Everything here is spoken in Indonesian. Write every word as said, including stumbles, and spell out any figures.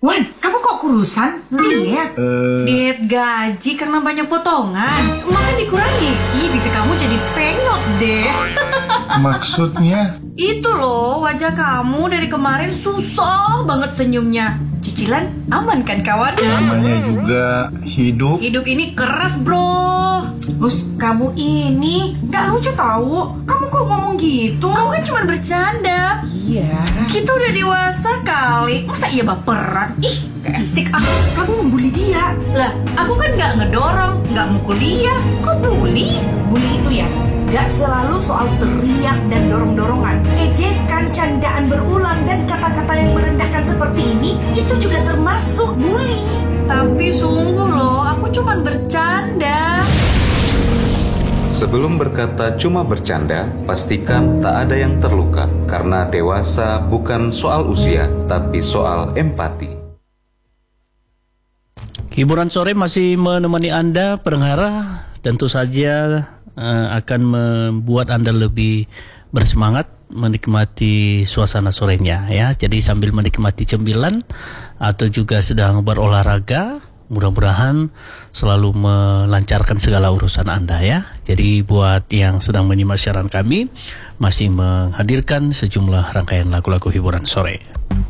Wan, kamu kok kurusan? Diet? Uh... Diet gaji karena banyak potongan. Makan dikurangi. Ih, pipi kamu jadi penyok deh. Maksudnya? Itu loh, wajah kamu dari kemarin susah banget senyumnya. Cicilan aman kan kawan? Namanya juga hidup. Hidup ini keras bro. Us, kamu ini gak lucu tahu. Kamu kok ngomong gitu? Aku kan cuma bercanda. Iya. Kita udah dewasa kali. Masa iya baperan? Ih, gak asik ah. Kamu membuli dia. Lah, aku kan gak ngedorong, gak mukul dia. Kok bully? Bully itu ya gak selalu soal teriak dan dorong-dorongan. Ejekan, candaan berulang, dan kata-kata yang merendahkan seperti ini, itu juga termasuk bully. Tapi sungguh loh, aku cuma bercanda. Sebelum berkata cuma bercanda, pastikan tak ada yang terluka. Karena dewasa bukan soal usia, tapi soal empati. Hiburan sore masih menemani Anda, pendengar. Tentu saja uh, akan membuat Anda lebih bersemangat menikmati suasana sorenya ya. Jadi sambil menikmati cemilan atau juga sedang berolahraga, mudah-mudahan selalu melancarkan segala urusan Anda ya. Jadi buat yang sedang menyimak siaran kami, masih menghadirkan sejumlah rangkaian lagu-lagu hiburan sore.